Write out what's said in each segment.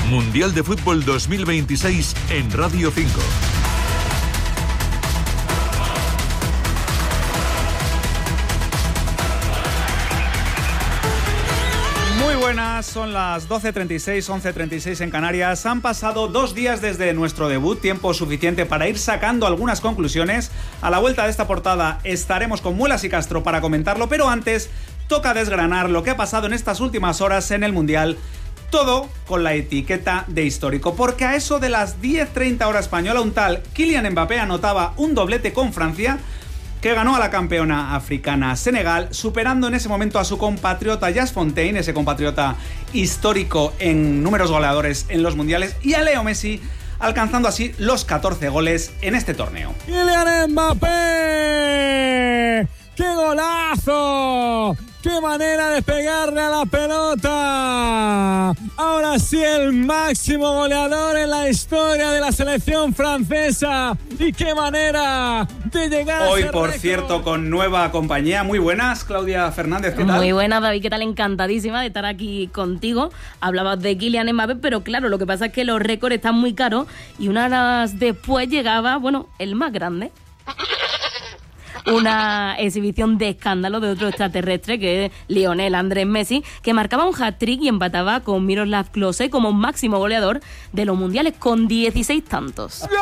Mundial de Fútbol 2026 en Radio 5. Muy buenas, son las 12:36, 11:36 en Canarias. Han pasado 2 días desde nuestro debut, tiempo suficiente para ir sacando algunas conclusiones. A la vuelta de esta portada estaremos con Muelas y Castro para comentarlo, pero antes toca desgranar lo que ha pasado en estas últimas horas en el Mundial. Todo con la etiqueta de histórico, porque a eso de las 10:30 hora española, un tal Kylian Mbappé anotaba un doblete con Francia, que ganó a la campeona africana Senegal, superando en ese momento a su compatriota Jas Fontaine, ese compatriota histórico en números goleadores en los mundiales, y a Leo Messi, alcanzando así los 14 goles en este torneo. ¡Kylian Mbappé! ¡Qué golazo! ¡Qué manera de pegarle a la pelota! Ahora sí, el máximo goleador en la historia de la selección francesa. ¡Y qué manera de llegar a hoy, ese por récord! cierto, con nueva compañía. Muy buenas, Claudia Fernández, ¿qué tal? Muy buenas, David, ¿qué tal? Encantadísima de estar aquí contigo. Hablabas de Kylian Mbappé, pero claro, lo que pasa es que los récords están muy caros y unas horas después llegaba, el más grande. Una exhibición de escándalo de otro extraterrestre, que es Lionel Andrés Messi, que marcaba un hat-trick y empataba con Miroslav Klose como máximo goleador de los mundiales con 16 tantos. ¡Gol!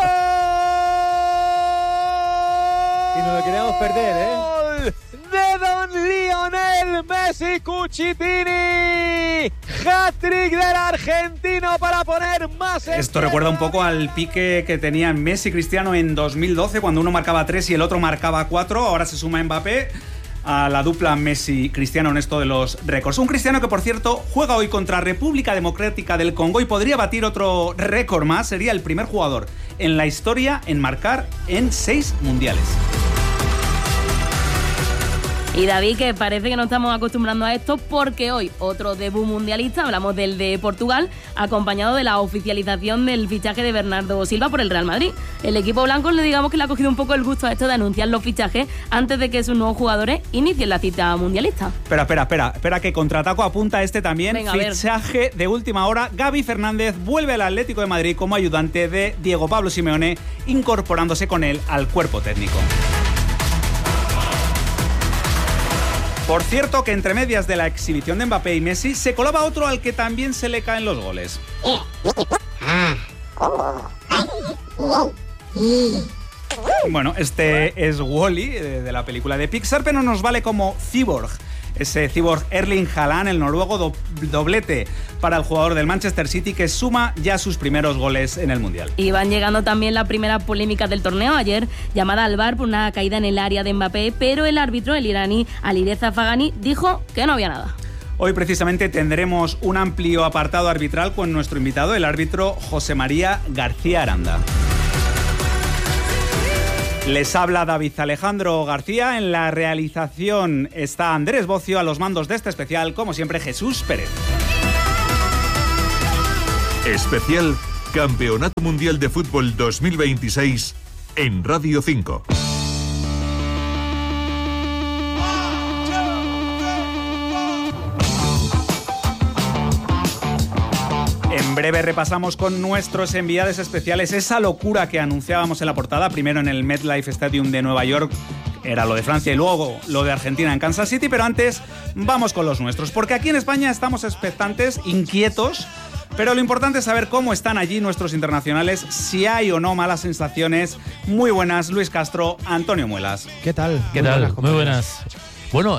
Y no lo queríamos perder, ¿eh? De don Lionel Messi Cucitini. Hat-trick del argentino para poner más... Esto recuerda un poco al pique que tenían Messi y Cristiano en 2012, cuando uno marcaba 3 y el otro marcaba 4. Ahora se suma Mbappé a la dupla Messi-Cristiano en esto de los récords. Un Cristiano que, por cierto, juega hoy contra República Democrática del Congo y podría batir otro récord más. Sería el primer jugador en la historia en marcar en 6 mundiales. Y David, que parece que no estamos acostumbrando a esto, porque hoy otro debut mundialista, hablamos del de Portugal, acompañado de la oficialización del fichaje de Bernardo Silva por el Real Madrid. El equipo blanco, digamos que le ha cogido un poco el gusto a esto de anunciar los fichajes antes de que sus nuevos jugadores inicien la cita mundialista. Espera, que contraataco apunta este también. Venga, fichaje de última hora. Gaby Fernández vuelve al Atlético de Madrid como ayudante de Diego Pablo Simeone, incorporándose con él al cuerpo técnico. Por cierto, que entre medias de la exhibición de Mbappé y Messi se colaba otro al que también se le caen los goles. Bueno, este es Wall-E de la película de Pixar, pero nos vale como Cyborg. Ese Cyborg Erling Haaland, el noruego, doblete para el jugador del Manchester City, que suma ya sus primeros goles en el Mundial. Y van llegando también las primeras polémicas del torneo. Ayer, llamada al VAR por una caída en el área de Mbappé, pero el árbitro, el iraní Alireza Fagani, dijo que no había nada. Hoy precisamente tendremos un amplio apartado arbitral con nuestro invitado, el árbitro José María García Aranda. Les habla David Alejandro García. En la realización está Andrés Bocio, a los mandos de este especial, como siempre, Jesús Pérez. Especial Campeonato Mundial de Fútbol 2026 en Radio 5. En breve repasamos con nuestros enviados especiales esa locura que anunciábamos en la portada, primero en el MetLife Stadium de Nueva York, era lo de Francia, y luego lo de Argentina en Kansas City, pero antes vamos con los nuestros, porque aquí en España estamos expectantes, inquietos, pero lo importante es saber cómo están allí nuestros internacionales, si hay o no malas sensaciones. Muy buenas, Luis Castro, Antonio Muelas. ¿Qué tal? ¿Qué tal? Muy buenas. Bueno,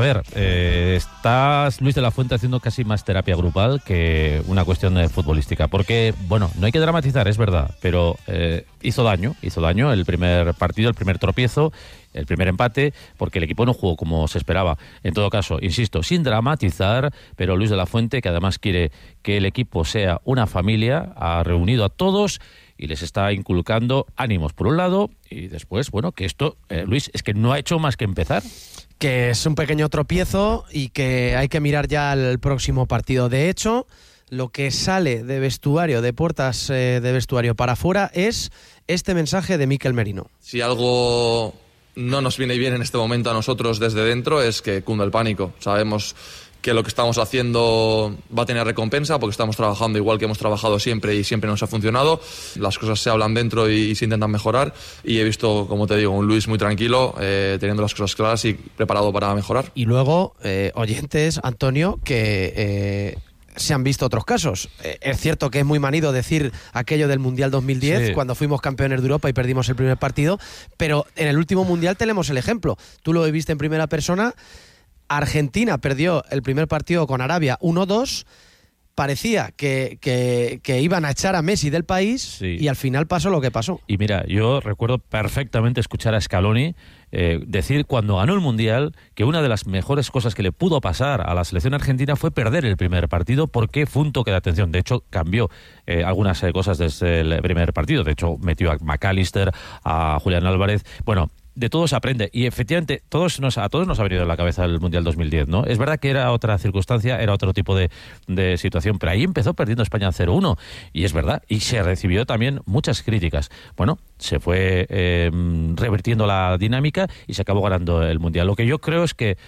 estás, Luis de la Fuente, haciendo casi más terapia grupal que una cuestión futbolística, porque, no hay que dramatizar, es verdad, pero hizo daño el primer partido, el primer tropiezo, el primer empate, porque el equipo no jugó como se esperaba. En todo caso, insisto, sin dramatizar, pero Luis de la Fuente, que además quiere que el equipo sea una familia, ha reunido a todos y les está inculcando ánimos por un lado, y después, que esto, Luis, es que no ha hecho más que empezar. Que es un pequeño tropiezo y que hay que mirar ya al próximo partido. De hecho, lo que sale de vestuario, de puertas de vestuario para afuera, es este mensaje de Mikel Merino. Si algo no nos viene bien en este momento a nosotros desde dentro, es que cunde el pánico. Sabemos que lo que estamos haciendo va a tener recompensa porque estamos trabajando igual que hemos trabajado siempre y siempre nos ha funcionado. Las cosas se hablan dentro y se intentan mejorar, y he visto, como te digo, un Luis muy tranquilo, teniendo las cosas claras y preparado para mejorar. Y luego, oyentes, Antonio, que se han visto otros casos. Es cierto que es muy manido decir aquello del Mundial 2010, sí, cuando fuimos campeones de Europa y perdimos el primer partido, pero en el último Mundial tenemos el ejemplo. Tú lo viviste en primera persona. Argentina perdió el primer partido con Arabia 1-2, parecía que iban a echar a Messi del país, sí, y al final pasó lo que pasó. Y mira, yo recuerdo perfectamente escuchar a Scaloni decir cuando ganó el Mundial que una de las mejores cosas que le pudo pasar a la selección argentina fue perder el primer partido, porque fue un toque de atención. De hecho, cambió algunas cosas desde el primer partido. De hecho, metió a McAllister, a Julián Álvarez. Bueno, de todo se aprende, y efectivamente a todos nos ha venido en la cabeza el Mundial 2010, ¿no? Es verdad que era otra circunstancia, era otro tipo de situación, pero ahí empezó perdiendo España 0-1, y es verdad, y se recibió también muchas críticas. Bueno, se fue revirtiendo la dinámica y se acabó ganando el Mundial. Lo que yo creo es que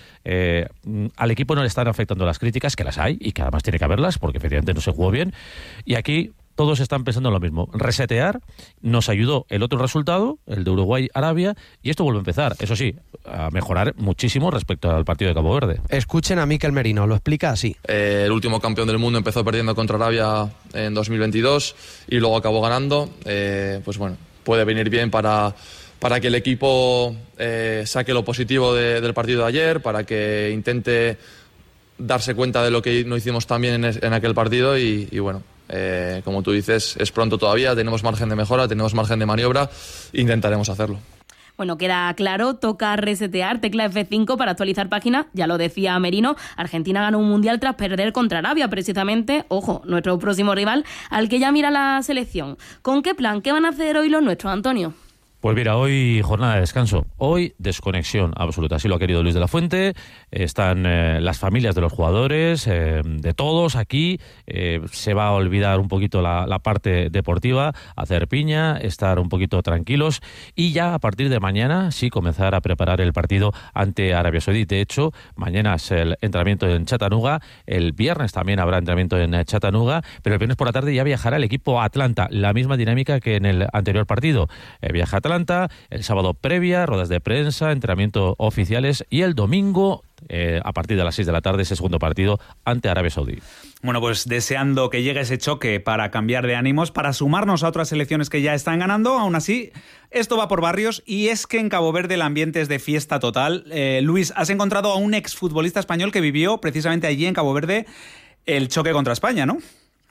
al equipo no le están afectando las críticas, que las hay y que además tiene que haberlas, porque efectivamente no se jugó bien, y aquí todos están pensando en lo mismo. Resetear, nos ayudó el otro resultado, el de Uruguay-Arabia, y esto vuelve a empezar, eso sí, a mejorar muchísimo respecto al partido de Cabo Verde. Escuchen a Mikel Merino, lo explica así. El último campeón del mundo empezó perdiendo contra Arabia en 2022 y luego acabó ganando. Pues bueno, puede venir bien para que el equipo saque lo positivo del partido de ayer, para que intente darse cuenta de lo que no hicimos tan bien en aquel partido y bueno, como tú dices, es pronto todavía, tenemos margen de mejora, tenemos margen de maniobra, intentaremos hacerlo. Bueno, queda claro, toca resetear, tecla F5 para actualizar página, ya lo decía Merino, Argentina ganó un Mundial tras perder contra Arabia, precisamente, ojo, nuestro próximo rival, al que ya mira la selección. ¿Con qué plan? ¿Qué van a hacer hoy los nuestros, Antonio? Pues mira, hoy jornada de descanso, hoy desconexión absoluta, así lo ha querido Luis de la Fuente. Están las familias de los jugadores, de todos aquí, se va a olvidar un poquito la parte deportiva, hacer piña, estar un poquito tranquilos y ya a partir de mañana sí comenzar a preparar el partido ante Arabia Saudí. De hecho, mañana es el entrenamiento en Chattanooga, el viernes también habrá entrenamiento en Chattanooga, pero el viernes por la tarde ya viajará el equipo a Atlanta, la misma dinámica que en el anterior partido. Viaja a Atlanta, el sábado previa, ruedas de prensa, entrenamiento oficiales, y el domingo a partir de las 6 de la tarde ese segundo partido ante Arabia Saudí. Bueno, pues deseando que llegue ese choque para cambiar de ánimos, para sumarnos a otras selecciones que ya están ganando. Aún así, esto va por barrios, y es que en Cabo Verde el ambiente es de fiesta total. Luis, has encontrado a un exfutbolista español que vivió precisamente allí en Cabo Verde el choque contra España, ¿no?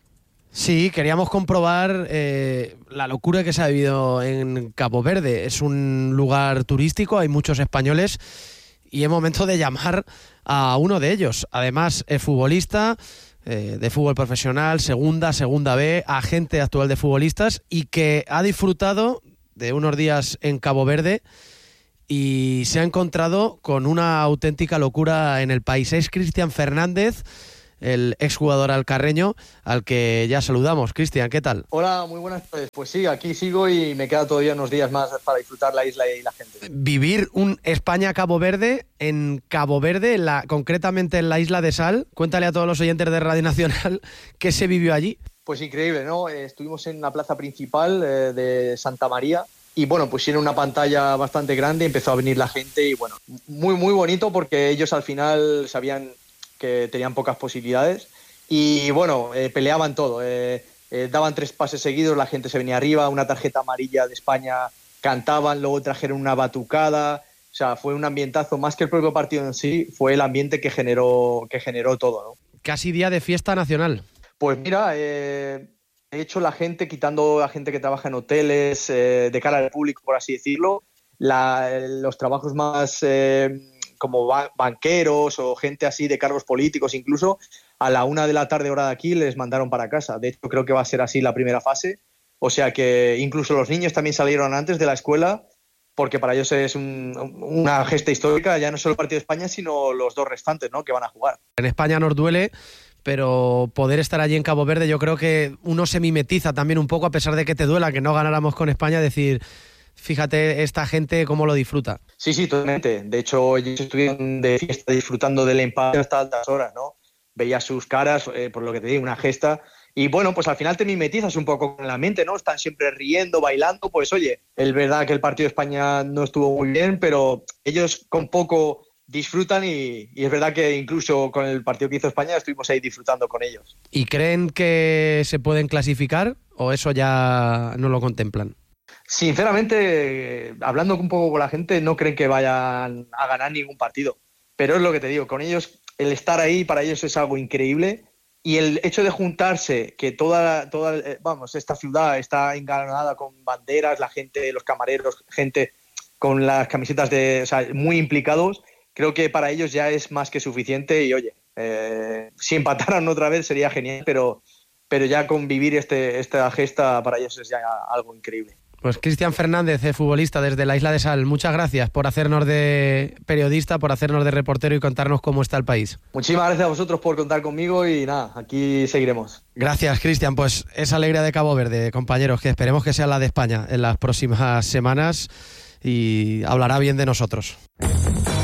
Sí, queríamos comprobar la locura que se ha vivido en Cabo Verde. Es un lugar turístico, hay muchos españoles y es momento de llamar a uno de ellos. Además, es futbolista de fútbol profesional, segunda B, agente actual de futbolistas, y que ha disfrutado de unos días en Cabo Verde y se ha encontrado con una auténtica locura en el país. Es Cristian Fernández, el exjugador alcarreño, al que ya saludamos. Cristian, ¿qué tal? Hola, muy buenas tardes. Pues sí, aquí sigo y me queda todavía unos días más para disfrutar la isla y la gente. Vivir un España-Cabo Verde en Cabo Verde, concretamente en la isla de Sal. Cuéntale a todos los oyentes de Radio Nacional qué se vivió allí. Pues increíble, ¿no? Estuvimos en la plaza principal de Santa María. Y bueno, pues tiene una pantalla bastante grande, empezó a venir la gente y bueno, muy muy bonito, porque ellos al final sabían que tenían pocas posibilidades y bueno, peleaban todo, daban 3 pases seguidos, la gente se venía arriba, una tarjeta amarilla de España, cantaban, luego trajeron una batucada, o sea, fue un ambientazo, más que el propio partido en sí, fue el ambiente que generó todo, ¿no? Casi día de fiesta nacional. Pues mira, de hecho la gente, quitando a gente que trabaja en hoteles, de cara al público, por así decirlo, los trabajos más como banqueros o gente así de cargos políticos, incluso a la 1 de la tarde hora de aquí les mandaron para casa. De hecho, creo que va a ser así la primera fase. O sea que incluso los niños también salieron antes de la escuela, porque para ellos es una gesta histórica, ya no solo el partido de España, sino los 2 restantes, ¿no?, que van a jugar. En España nos duele, pero poder estar allí en Cabo Verde, yo creo que uno se mimetiza también un poco, a pesar de que te duela que no ganáramos con España, decir, fíjate esta gente cómo lo disfruta. Sí, totalmente. De hecho, ellos estuvieron de fiesta disfrutando del empate hasta altas horas, ¿no? veías sus caras, por lo que te digo, una gesta. Y bueno, pues al final te mimetizas un poco con la mente, ¿no? Están siempre riendo, bailando. Pues oye, es verdad que el partido de España no estuvo muy bien, pero ellos con poco disfrutan y es verdad que incluso con el partido que hizo España estuvimos ahí disfrutando con ellos. ¿Y creen que se pueden clasificar o eso ya no lo contemplan? Sinceramente, hablando un poco con la gente, no creen que vayan a ganar ningún partido. Pero es lo que te digo, con ellos, el estar ahí para ellos es algo increíble. Y el hecho de juntarse, que toda esta ciudad está engalanada con banderas, la gente, los camareros, gente con las camisetas muy implicados, creo que para ellos ya es más que suficiente. Y oye, si empataran otra vez sería genial, pero ya convivir esta gesta para ellos es ya algo increíble. Pues Cristian Fernández, futbolista desde la Isla de Sal, muchas gracias por hacernos de periodista, por hacernos de reportero y contarnos cómo está el país. Muchísimas gracias a vosotros por contar conmigo y nada, aquí seguiremos. Gracias, Cristian. Pues esa alegría de Cabo Verde, compañeros, que esperemos que sea la de España en las próximas semanas y hablará bien de nosotros.